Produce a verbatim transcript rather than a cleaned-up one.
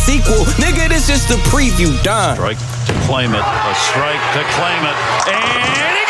sequel. Nigga, this is the preview. Done. Strike to claim it. A strike to claim it. And